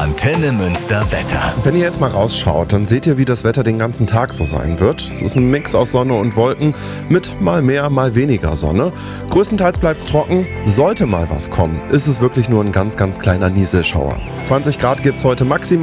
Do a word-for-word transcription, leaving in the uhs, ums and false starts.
Antenne Münster Wetter. Wenn ihr jetzt mal rausschaut, dann seht ihr, wie das Wetter den ganzen Tag so sein wird. Es ist ein Mix aus Sonne und Wolken mit mal mehr, mal weniger Sonne. Größtenteils bleibt es trocken. Sollte mal was kommen, ist es wirklich nur ein ganz, ganz kleiner Nieselschauer. zwanzig Grad gibt es heute maximal.